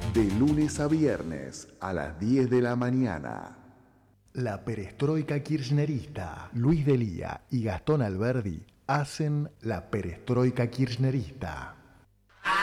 De lunes a viernes a las 10 de la mañana. La perestroika kirchnerista, Luis Delía y Gastón Alberdi hacen la perestroika kirchnerista.